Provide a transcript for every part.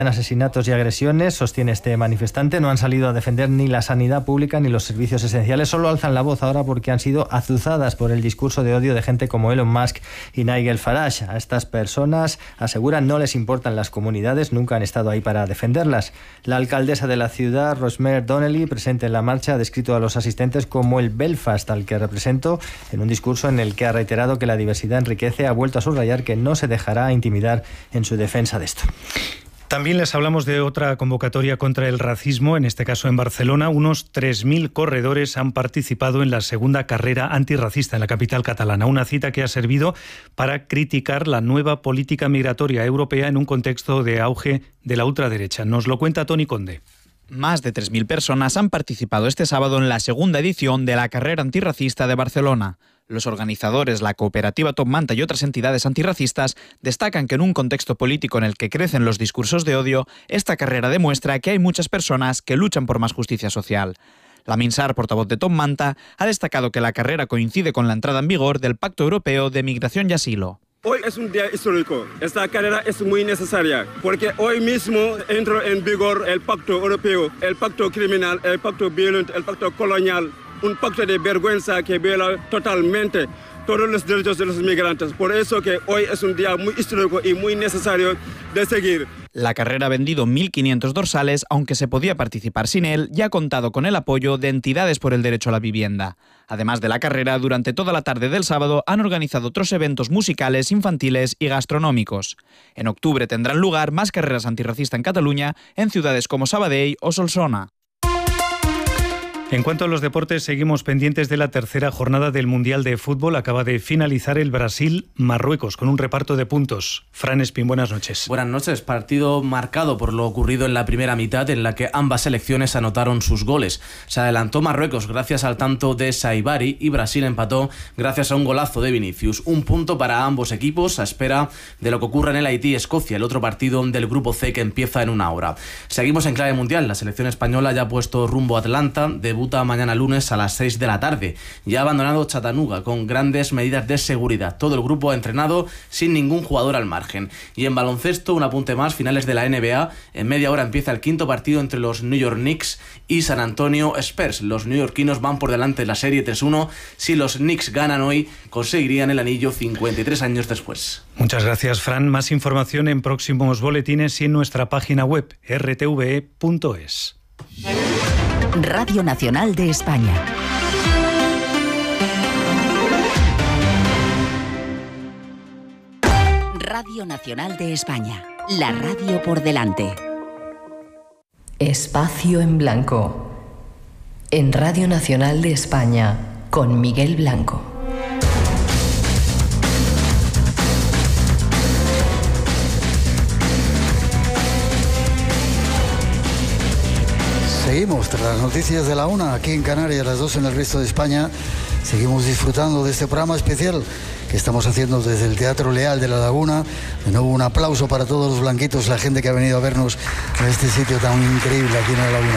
asesinatos y agresiones, sostiene este manifestante. No han salido a defender ni la sanidad pública ni los servicios esenciales, solo alzan la voz ahora porque han sido azuzadas por el discurso de odio de gente como Elon Musk y Nigel Farage. A estas personas, aseguran, no les importan las comunidades, nunca han estado ahí para defenderlas. La alcaldesa de la ciudad, Rosemary Donnelly, presente en la marcha, ha descrito a los asistentes como el Belfast al que representó, en un discurso en el que ha reiterado que la diversidad enriquece. Ha vuelto a subrayar que no se dejará intimidar en su defensa de esto. También les hablamos de otra convocatoria contra el racismo, en este caso en Barcelona. Unos 3.000 corredores han participado en la segunda carrera antirracista en la capital catalana. Una cita que ha servido para criticar la nueva política migratoria europea en un contexto de auge de la ultraderecha. Nos lo cuenta Toni Conde. Más de 3.000 personas han participado este sábado en la segunda edición de la carrera antirracista de Barcelona. Los organizadores, la cooperativa Top Manta y otras entidades antirracistas destacan que en un contexto político en el que crecen los discursos de odio, esta carrera demuestra que hay muchas personas que luchan por más justicia social. Lamin Sarr, portavoz de Top Manta, ha destacado que la carrera coincide con la entrada en vigor del Pacto Europeo de Migración y Asilo. Hoy es un día histórico. Esta carrera es muy necesaria porque hoy mismo entra en vigor el Pacto Europeo, el Pacto Criminal, el Pacto Violento, el Pacto Colonial. Un pacto de vergüenza que viola totalmente todos los derechos de los migrantes. Por eso que hoy es un día muy histórico y muy necesario de seguir. La carrera ha vendido 1.500 dorsales, aunque se podía participar sin él, y ha contado con el apoyo de entidades por el derecho a la vivienda. Además de la carrera, durante toda la tarde del sábado han organizado otros eventos musicales, infantiles y gastronómicos. En octubre tendrán lugar más carreras antirracistas en Cataluña, en ciudades como Sabadell o Solsona. En cuanto a los deportes, seguimos pendientes de la tercera jornada del Mundial de Fútbol. Acaba de finalizar el Brasil-Marruecos con un reparto de puntos. Fran Espín, buenas noches. Buenas noches. Partido marcado por lo ocurrido en la primera mitad, en la que ambas selecciones anotaron sus goles. Se adelantó Marruecos gracias al tanto de Saibari y Brasil empató gracias a un golazo de Vinicius. Un punto para ambos equipos a espera de lo que ocurra en el Haití-Escocia, el otro partido del Grupo C que empieza en una hora. Seguimos en clave mundial. La selección española ya ha puesto rumbo a Atlanta. Debuta mañana lunes a las 6 de la tarde. Ya ha abandonado Chattanooga con grandes medidas de seguridad. Todo el grupo ha entrenado sin ningún jugador al margen. Y en baloncesto, un apunte más, finales de la NBA. En media hora empieza el quinto partido entre los New York Knicks y San Antonio Spurs. Los neoyorquinos van por delante en la serie 3-1. Si los Knicks ganan hoy, conseguirían el anillo 53 años después. Muchas gracias, Fran. Más información en próximos boletines y en nuestra página web rtve.es. Radio Nacional de España. Radio Nacional de España. La radio por delante. Espacio en Blanco. En Radio Nacional de España, con Miguel Blanco. Seguimos tras las noticias de la 1 aquí en Canarias, las 2 en el resto de España. Seguimos disfrutando de este programa especial que estamos haciendo desde el Teatro Leal de La Laguna. De nuevo un aplauso para todos los blanquitos, la gente que ha venido a vernos en este sitio tan increíble aquí en La Laguna.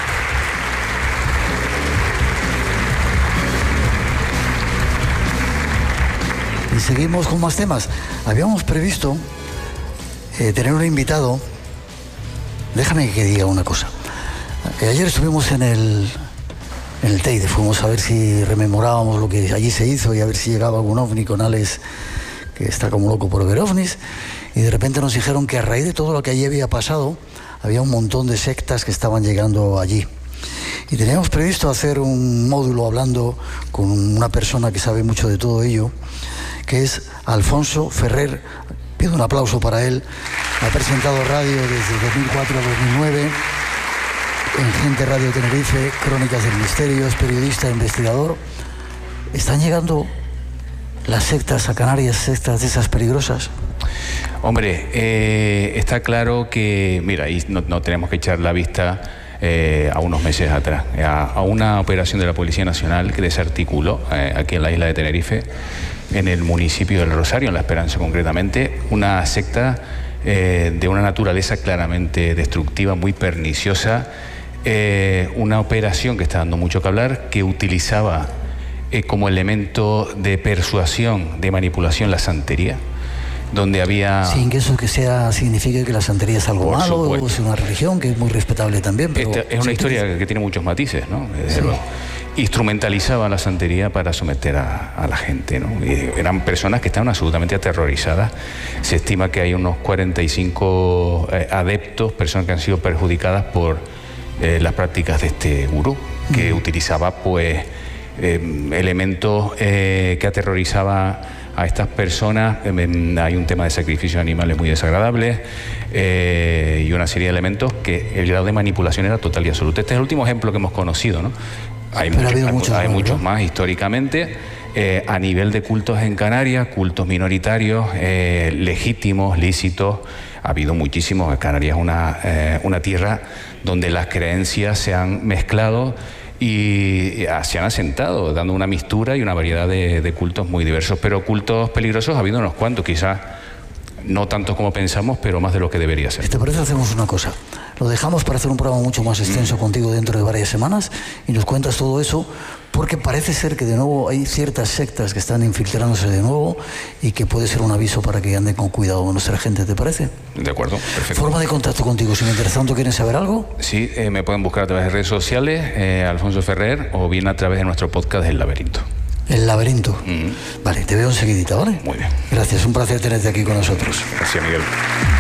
Y seguimos con más temas. Habíamos previsto tener un invitado. Déjame que diga una cosa. Ayer estuvimos en el Teide, fuimos a ver si rememorábamos lo que allí se hizo y a ver si llegaba algún ovni con Alex, que está como loco por ver ovnis, y de repente nos dijeron que a raíz de todo lo que allí había pasado, había un montón de sectas que estaban llegando allí. Y teníamos previsto hacer un módulo hablando con una persona que sabe mucho de todo ello, que es Alfonso Ferrer. Pido un aplauso para él. Ha presentado radio desde 2004 a 2009. En Gente Radio Tenerife, Crónicas del Misterio, es periodista, investigador. ¿Están llegando las sectas a Canarias, sectas de esas peligrosas? Hombre, está claro que, mira, y no tenemos que echar la vista a unos meses atrás, a una operación de la Policía Nacional que desarticuló aquí en la isla de Tenerife, en el municipio del Rosario, en La Esperanza concretamente, una secta de una naturaleza claramente destructiva, muy perniciosa. Una operación que está dando mucho que hablar, que utilizaba como elemento de persuasión, de manipulación, la santería. donde había... Sin que eso signifique que la santería es algo malo, o es una religión que es muy respetable también. Pero es una historia que tiene muchos matices, ¿no? Sí. Instrumentalizaba la santería para someter a la gente, ¿no? Y eran personas que estaban absolutamente aterrorizadas. Se estima que hay unos 45 adeptos, personas que han sido perjudicadas por las prácticas de este gurú, que utilizaba pues elementos que aterrorizaban a estas personas. Hay un tema de sacrificio de animales muy desagradable y una serie de elementos que el grado de manipulación era total y absoluto. Este es el último ejemplo que hemos conocido, ¿no? Hay muchos más históricamente. A nivel de cultos en Canarias, cultos minoritarios, legítimos, lícitos, ha habido muchísimos. Canarias es una tierra donde las creencias se han mezclado y se han asentado, dando una mixtura y una variedad de cultos muy diversos. Pero cultos peligrosos ha habido unos cuantos, quizás no tantos como pensamos, pero más de lo que debería ser. ¿Te parece? Hacemos una cosa. Lo dejamos para hacer un programa mucho más extenso contigo dentro de varias semanas y nos cuentas todo eso, porque parece ser que de nuevo hay ciertas sectas que están infiltrándose de nuevo y que puede ser un aviso para que anden con cuidado nuestra gente, ¿te parece? De acuerdo, perfecto. ¿Forma de contacto contigo? Si me interesa tanto, ¿quieren saber algo? Sí, me pueden buscar a través de redes sociales, Alfonso Ferrer, o bien a través de nuestro podcast El Laberinto. El Laberinto. Vale, te veo enseguidita, ¿vale? Muy bien. Gracias, un placer tenerte aquí con nosotros. Gracias, Miguel.